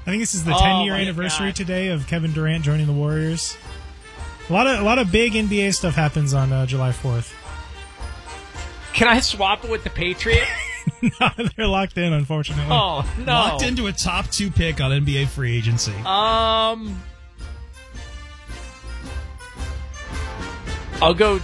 I think this is the 10-year anniversary today of Kevin Durant joining the Warriors. A lot of big NBA stuff happens on July 4th. Can I swap it with the Patriot? No, they're locked in, unfortunately. Oh, no. Locked into a top 2 pick on NBA free agency. I'll go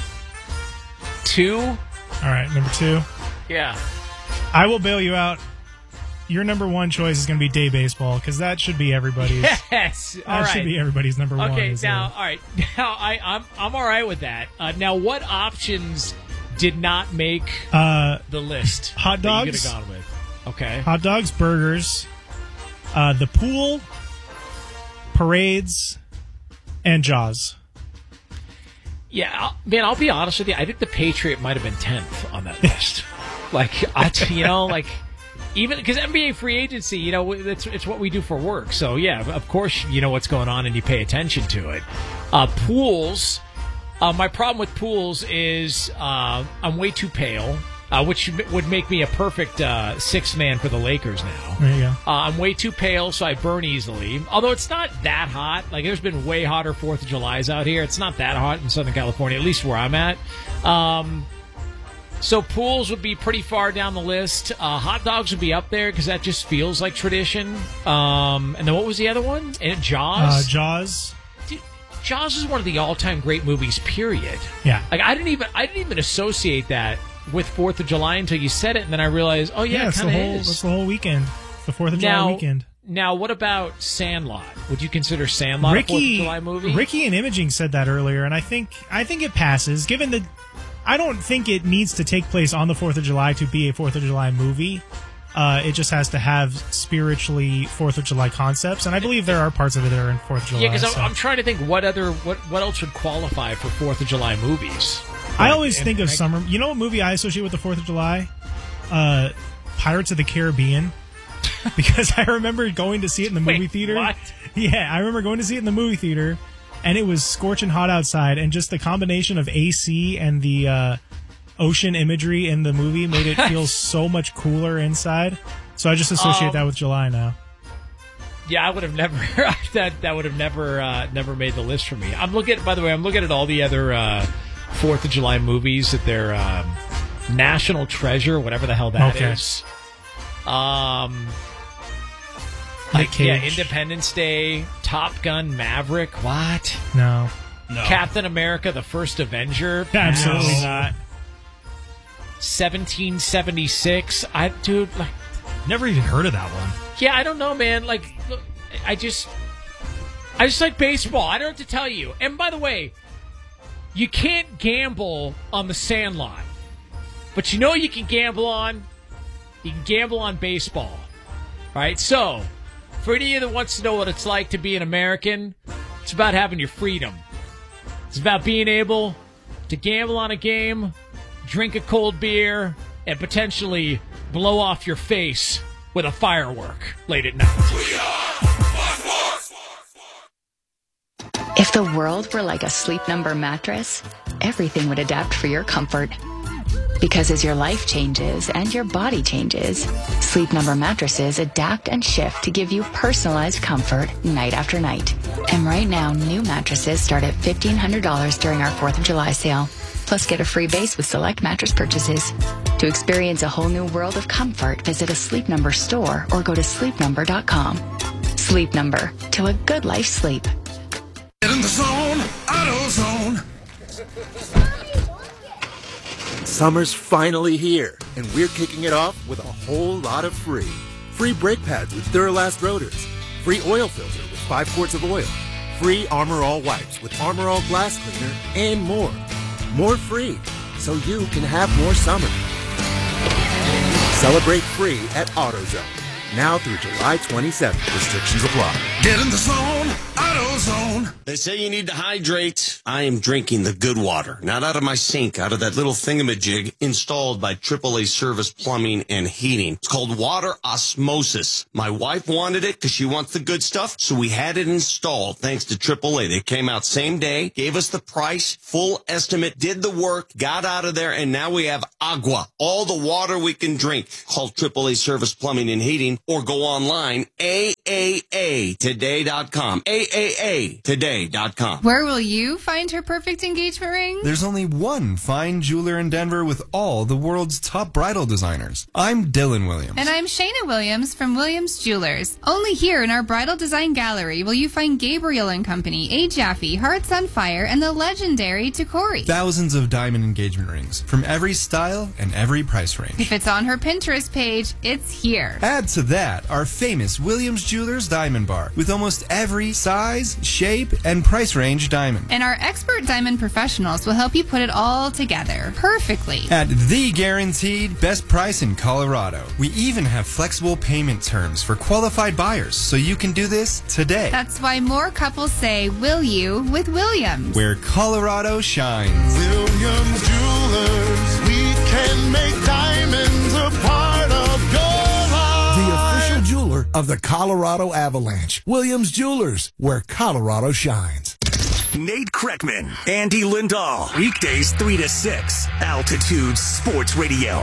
2. All right, number 2. Yeah. I will bail you out. Your number 1 choice is going to be day baseball because that should be everybody's. Yes, all that right. should be everybody's number 1. Okay, now, all right. Now, I'm all right with that. Now, what options did not make the list? Hot dogs. That you could have gone with. Okay. Hot dogs, burgers, the pool, parades, and Jaws. Yeah, man, I'll be honest with you. I think the Patriot might have been 10th on that list. Even because NBA free agency, it's what we do for work. So, yeah, of course, you know what's going on and you pay attention to it. Pools, my problem with pools is I'm way too pale, which would make me a perfect sixth man for the Lakers now. There you go. I'm way too pale, so I burn easily. Although it's not that hot. Like, there's been way hotter 4th of Julys out here. It's not that hot in Southern California, at least where I'm at. So pools would be pretty far down the list. Hot dogs would be up there because that just feels like tradition. And then what was the other one? And Jaws? Jaws. Dude, Jaws is one of the all-time great movies, period. Yeah. Like, I didn't even associate that with 4th of July until you said it, and then I realized, oh, yeah, it kind of is. That's the whole weekend. The 4th of July weekend. Now, what about Sandlot? Would you consider Sandlot a 4th of July movie? Ricky and Imaging said that earlier, and I think it passes, given that I don't think it needs to take place on the 4th of July to be a 4th of July movie. It just has to have spiritually 4th of July concepts, and I believe there are parts of it that are in 4th of July. Yeah, because I'm trying to think what else would qualify for 4th of July movies. I always think of summer. You know what movie I associate with the 4th of July? Pirates of the Caribbean. Because I remember going to see it in the movie theater. What? Yeah, I remember going to see it in the movie theater, and it was scorching hot outside, and just the combination of AC and the ocean imagery in the movie made it feel so much cooler inside. So I just associate that with July now. Yeah, I would have never. that would have never made the list for me. I'm looking at all the other 4th of July movies that they're National Treasure, whatever the hell that is. Independence Day, Top Gun, Maverick. What? No. Captain America: The First Avenger. Absolutely not. 1776. Never even heard of that one. Yeah, I don't know, man. Like, look, I just like baseball. I don't have to tell you. And by the way, you can't gamble on the Sandlot, but you know what you can gamble on? You can gamble on baseball. All right, so for any of you that wants to know what it's like to be an American, it's about having your freedom. It's about being able to gamble on a game, drink a cold beer, and potentially blow off your face with a firework late at night. If the world were like a Sleep Number mattress, everything would adapt for your comfort. Because as your life changes and your body changes, Sleep Number mattresses adapt and shift to give you personalized comfort night after night. And right now, new mattresses start at $1,500 during our 4th of July sale. Plus, get a free base with select mattress purchases. To experience a whole new world of comfort, visit a Sleep Number store or go to sleepnumber.com. Sleep Number, to a good life sleep. Get in the zone, AutoZone. Summer's finally here, and we're kicking it off with a whole lot of free. Free brake pads with Duralast rotors. Free oil filter with 5 quarts of oil. Free Armor All wipes with Armor All glass cleaner, and more. More free, so you can have more summer. Celebrate free at AutoZone. Now through July 27th. Restrictions apply. Get in the zone, AutoZone. They say you need to hydrate. I am drinking the good water, not out of my sink, out of that little thingamajig installed by AAA Service Plumbing and Heating. It's called water osmosis. My wife wanted it because she wants the good stuff, so we had it installed thanks to AAA. They came out same day, gave us the price, full estimate, did the work, got out of there, and now we have agua, all the water we can drink. Call AAA Service Plumbing and Heating or go online, AAAtoday.com. AAAtoday.com. Where will you find her perfect engagement ring? There's only one fine jeweler in Denver with all the world's top bridal designers. I'm Dylan Williams. And I'm Shayna Williams from Williams Jewelers. Only here in our Bridal Design Gallery will you find Gabriel & Company, A. Jaffe, Hearts on Fire, and the legendary Tacori. Thousands of diamond engagement rings from every style and every price range. If it's on her Pinterest page, it's here. Add to that our famous Williams Jewelers Diamond Bar with almost every size, shape, and price range diamond. And our expert diamond professionals will help you put it all together perfectly. At the guaranteed best price in Colorado. We even have flexible payment terms for qualified buyers, so you can do this today. That's why more couples say, will you, with Williams. Where Colorado shines. Williams Jewelers, we can make diamonds a part of your life. The official jeweler of the Colorado Avalanche. Williams Jewelers, where Colorado shines. Nate Kreckman, Andy Lindahl. Weekdays 3 to 6. Altitude Sports Radio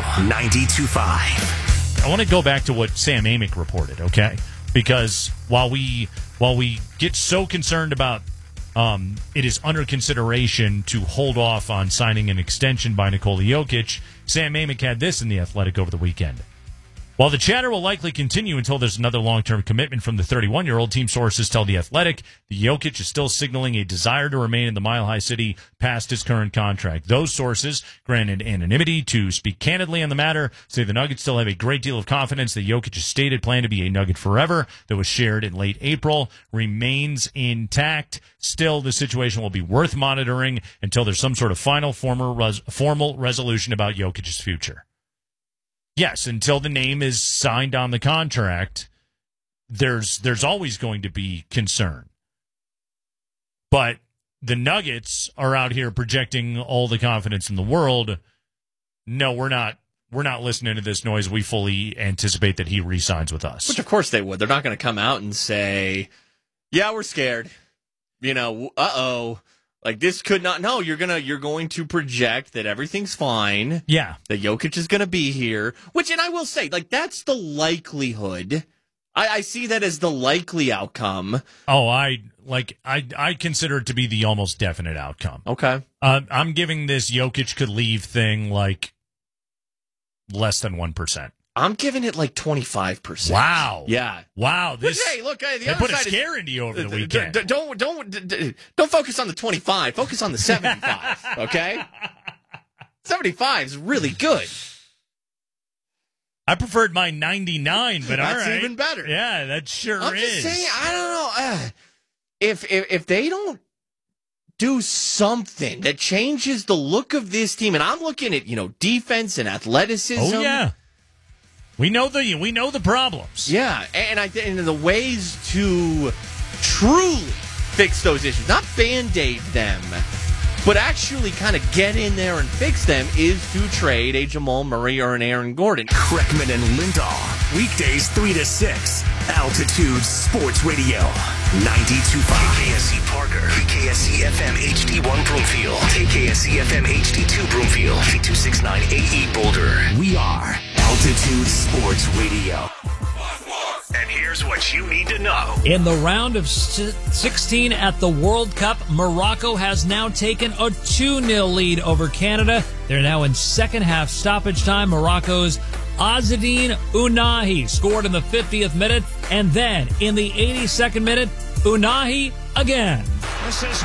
92.5. I want to go back to what Sam Amick reported, okay? Because while we get so concerned about it is under consideration to hold off on signing an extension by Nikola Jokic, Sam Amick had this in The Athletic over the weekend. While the chatter will likely continue until there's another long-term commitment from the 31-year-old, team sources tell The Athletic the Jokic is still signaling a desire to remain in the Mile High City past his current contract. Those sources, granted anonymity to speak candidly on the matter, say the Nuggets still have a great deal of confidence that Jokic's stated plan to be a Nugget forever that was shared in late April remains intact. Still, the situation will be worth monitoring until there's some sort of final formal resolution about Jokic's future. Yes, until the name is signed on the contract, there's always going to be concern. But the Nuggets are out here projecting all the confidence in the world. No, we're not listening to this noise. We fully anticipate that he re-signs with us. Which, of course, they would. They're not going to come out and say, yeah, we're scared. Like, this could not. No, you're going to project that everything's fine. Yeah. That Jokic is going to be here. And I will say, like, that's the likelihood. I see that as the likely outcome. Oh, I consider it to be the almost definite outcome. Okay. I'm giving this Jokic could leave thing, like, less than 1%. I'm giving it like 25%. Wow. Yeah. Wow. This, hey, look, the they other put a side scare into you over the weekend. Don't focus on the 25. Focus on the 75. Okay. 75 is really good. I preferred my 99, but that's all right. even better. Yeah, that sure is. I'm just saying, I don't know. If they don't do something that changes the look of this team, and I'm looking at defense and athleticism. Oh yeah. We know the problems. Yeah, and the ways to truly fix those issues, not Band-Aid them, but actually kind of get in there and fix them, is to trade a Jamal Murray or an Aaron Gordon. Kreckman and Lindahl. Weekdays 3 to 6. Altitude Sports Radio 92.5. KKSC Parker. KKSC FM HD1 Broomfield. KKSC FM HD2 Broomfield. K269AE Boulder. We are Altitude Sports Radio. And here's what you need to know. In the round of 16 at the World Cup, Morocco has now taken a 2-0 lead over Canada. They're now in second half stoppage time. Morocco's Azzedine Ounahi scored in the 50th minute, and then in the 82nd minute, Ounahi again.